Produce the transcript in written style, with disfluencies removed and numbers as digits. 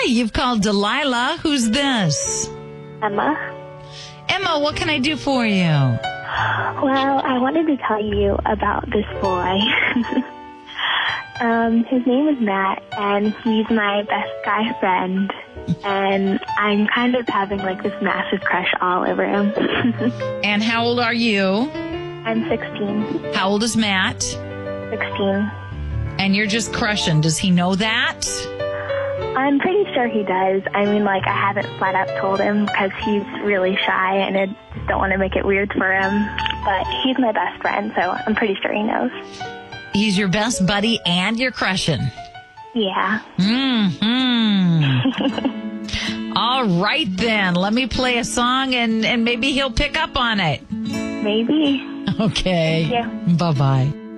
you've called Delilah. Who's this? Emma. Emma, what can I do for you? Well, I wanted to tell you about this boy. His name is Matt, and he's my best guy friend. And I'm kind of having like this massive crush all over him. And how old are you? I'm 16. How old is Matt? 16. And you're just crushing. Does he know that? I'm pretty sure he does. I mean, like, I haven't flat out told him because he's really shy and I just don't want to make it weird for him. But he's my best friend, so I'm pretty sure he knows. He's your best buddy and you're crushing. Yeah. All right, then. Let me play a song and maybe he'll pick up on it. Maybe. Okay. Yeah. Bye-bye.